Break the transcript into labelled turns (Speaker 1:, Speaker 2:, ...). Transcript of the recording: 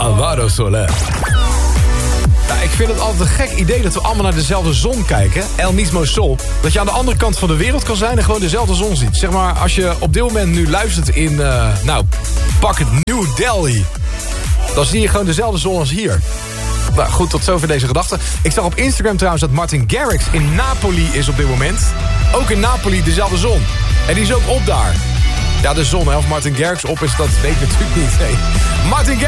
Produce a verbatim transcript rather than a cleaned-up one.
Speaker 1: Alvaro Soler. Ja, ik vind het altijd een gek idee dat we allemaal naar dezelfde zon kijken. El mismo sol. Dat je aan de andere kant van de wereld kan zijn en gewoon dezelfde zon ziet. Zeg maar, als je op dit moment nu luistert in, uh, nou, pak het New Delhi. Dan zie je gewoon dezelfde zon als hier. Nou goed, tot zover deze gedachte. Ik zag op Instagram trouwens dat Martin Garrix in Napoli is op dit moment. Ook in Napoli dezelfde zon. En die is ook op daar. Ja, de zon, hè. Of Martin Garrix op is, dat weet ik natuurlijk niet. Hey. Martin Garrix.